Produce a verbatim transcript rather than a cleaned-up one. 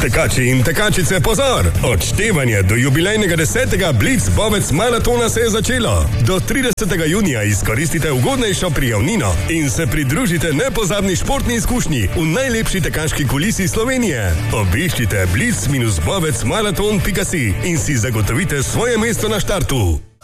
Tekači in tekačice, pozor! Odštevanje do jubilejnega desetega Blitz Bovec maratona se je začelo. Do tridesetega junija izkoristite ugodnejšo prijavnino in se pridružite nepozabni športni izkušnji v najlepši tekaški kulisi Slovenije. Obiščite blitz dash bovec maraton pika si in si zagotovite svoje mesto na štartu.